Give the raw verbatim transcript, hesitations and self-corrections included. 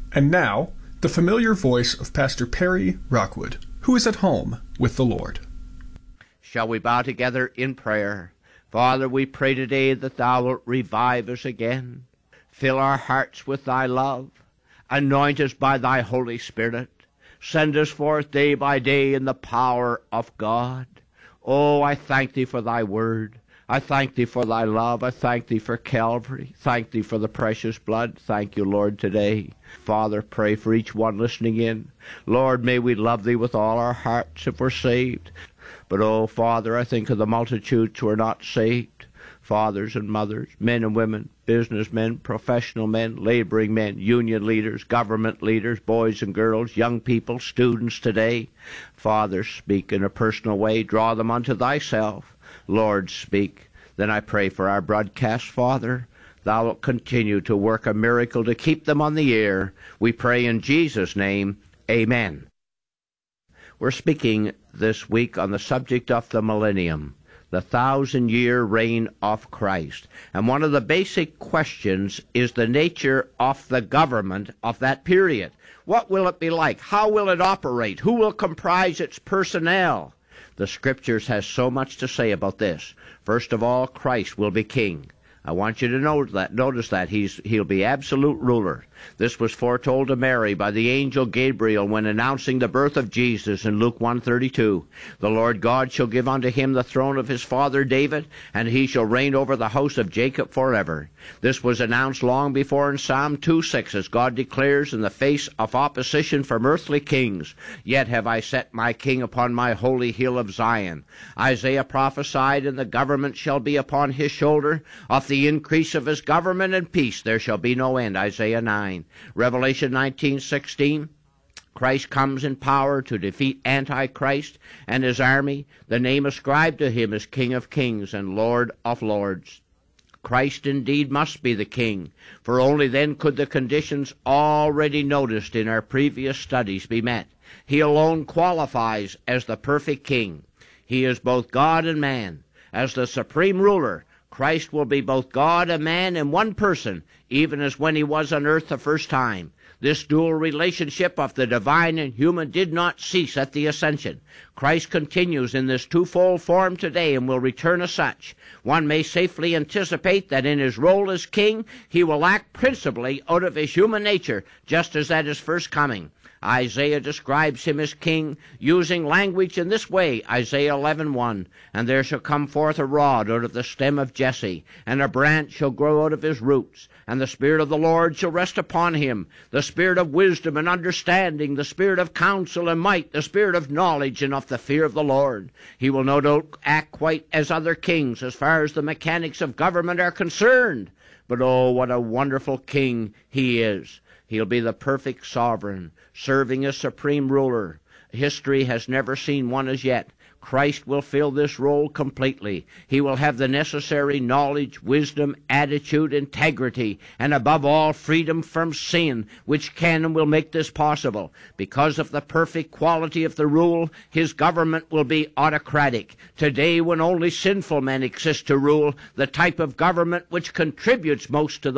And now, the familiar voice of Pastor Perry Rockwood, who is at home with the Lord. Shall we bow together in prayer? Father, we pray today that Thou wilt revive us again. Fill our hearts with Thy love. Anoint us by Thy Holy Spirit. Send us forth day by day in the power of God. Oh, I thank Thee for Thy word. I thank Thee for Thy love. I thank Thee for Calvary. Thank Thee for the precious blood. Thank You, Lord, today. Father, pray for each one listening in. Lord, may we love Thee with all our hearts if we're saved. But, oh, Father, I think of the multitudes who are not saved. Fathers and mothers, men and women, businessmen, professional men, laboring men, union leaders, government leaders, boys and girls, young people, students today. Father, speak in a personal way. Draw them unto Thyself. Lord, speak. Then I pray for our broadcast, Father. Thou wilt continue to work a miracle to keep them on the air. We pray in Jesus' name. Amen. We're speaking this week on the subject of the millennium, the thousand-year reign of Christ. And one of the basic questions is the nature of the government of that period. What will it be like? How will it operate? Who will comprise its personnel? The Scriptures has so much to say about this. First of all, Christ will be king. I want you to note that, notice that he's, he'll be absolute ruler. This was foretold to Mary by the angel Gabriel when announcing the birth of Jesus in Luke one thirty-two. The Lord God shall give unto him the throne of his father David, and he shall reign over the house of Jacob forever. This was announced long before in Psalm two six, as God declares in the face of opposition from earthly kings, Yet have I set my king upon my holy hill of Zion. Isaiah prophesied, And the government shall be upon his shoulder. Of the increase of his government and peace there shall be no end. Isaiah nine. Revelation nineteen sixteen. Christ comes in power to defeat Antichrist and his army. The name ascribed to him is King of Kings and Lord of Lords. Christ indeed must be the king, for only then could the conditions already noticed in our previous studies be met. He alone qualifies as the perfect king. He is both God and man. As the supreme ruler, Christ will be both God and man in one person, even as when he was on earth the first time. This dual relationship of the divine and human did not cease at the ascension. Christ continues in this twofold form today and will return as such. One may safely anticipate that in his role as king, he will act principally out of his human nature, just as at his first coming. Isaiah describes him as king, using language in this way, Isaiah eleven one, And there shall come forth a rod out of the stem of Jesse, and a branch shall grow out of his roots, and the Spirit of the Lord shall rest upon him, the Spirit of wisdom and understanding, the Spirit of counsel and might, the Spirit of knowledge and of the fear of the Lord. He will no doubt act quite as other kings as far as the mechanics of government are concerned. But oh, what a wonderful king he is. He'll be the perfect sovereign, serving as supreme ruler. History has never seen one as yet. Christ will fill this role completely. He will have the necessary knowledge, wisdom, attitude, integrity, and above all, freedom from sin, which can and will make this possible. Because of the perfect quality of the rule, his government will be autocratic. Today, when only sinful men exist to rule, the type of government which contributes most to the